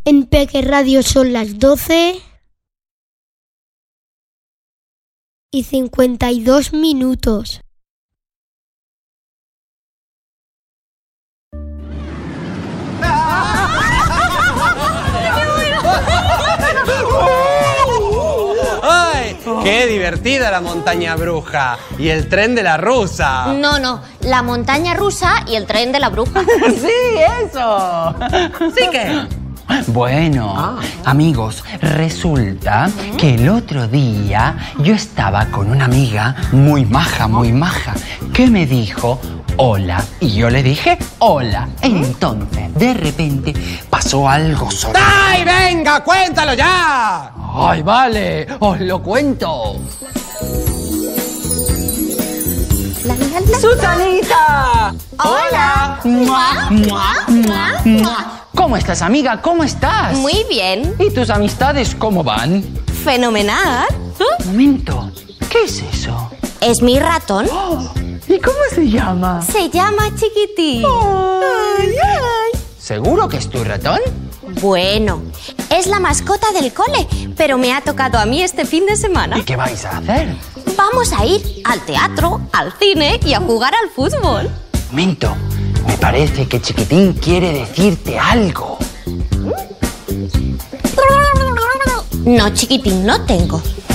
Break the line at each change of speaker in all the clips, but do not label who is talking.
En Peque Radio son las 12:52.
¡Ay! ¡Qué divertida la montaña bruja! Y el tren de la rusa.
No, la montaña rusa y el tren de la bruja.
¡Sí, eso!
¿Sí que?
Bueno, amigos, resulta que el otro día yo estaba con una amiga muy maja, que me dijo hola. Y yo le dije hola. Entonces, de repente, pasó algo sorprendente.
¡Ay, venga, cuéntalo ya!
¡Ay, vale! ¡Os lo cuento! ¡Susanita!
¡Hola!
¡Mua, mua, mua, mua! ¿Cómo estás, amiga? ¿Cómo estás?
Muy bien.
¿Y tus amistades cómo van?
Fenomenal.
Un momento. ¿Qué es eso?
Es mi ratón.
Oh, ¿y cómo se llama?
Se llama Chiquitín.
Ay, ay. ¿Seguro que es tu ratón?
Bueno, es la mascota del cole, pero me ha tocado a mí este fin de semana.
¿Y qué vais a hacer?
Vamos a ir al teatro, al cine y a jugar al fútbol.
Un momento. Me parece que Chiquitín quiere decirte algo.
No, Chiquitín, no tengo.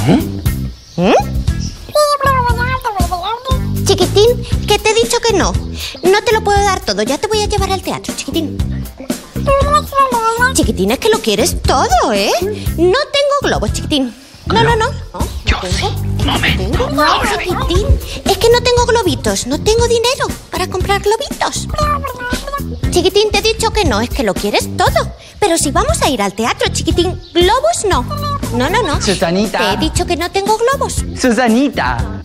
Chiquitín, que te he dicho que no. No te lo puedo dar todo. Ya te voy a llevar al teatro, Chiquitín. Chiquitín, es que lo quieres todo, ¿eh? No tengo globos, Chiquitín. No.
Yo sí. Un momento.
No, Chiquitín. Es que no tengo globitos. No tengo dinero para comprar globitos. Chiquitín, te he dicho que no. Es que lo quieres todo. Pero si vamos a ir al teatro, Chiquitín, globos no. No.
Susanita.
Te he dicho que no tengo globos.
Susanita,